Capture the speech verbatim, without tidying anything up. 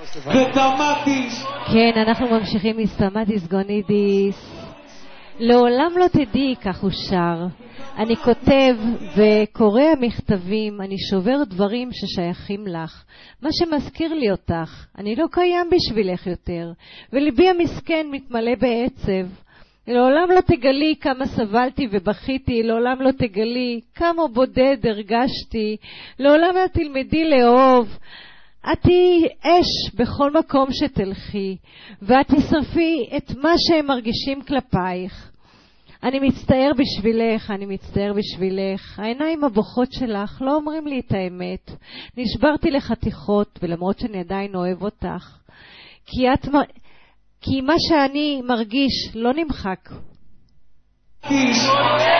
ותמתיס. כן, אנחנו ממשיכים מסתמטיס גונידיס. לעולם לא תדעי, כך הוא שר. אני כותב וקורא המכתבים, אני שובר דברים ששייכים לך. מה שמזכיר לי אותך, אני לא קיים בשבילך יותר, וליבי המסכן מתמלא בעצב. לעולם לא תגלי כמה סבלתי ובכיתי, לעולם לא תגלי כמה בודד הרגשתי, לעולם לא תלמדי לאהוב. את תהי אש בכל מקום שתלכי, ואת תשרפי את מה שהם מרגישים כלפייך. אני מצטער בשבילך, אני מצטער בשבילך. העיניים הבוכות שלך לא אומרים לי את האמת. נשברתי לחתיכות, ולמרות שאני עדיין אוהב אותך. כי את... כי מה שאני מרגיש לא נמחק.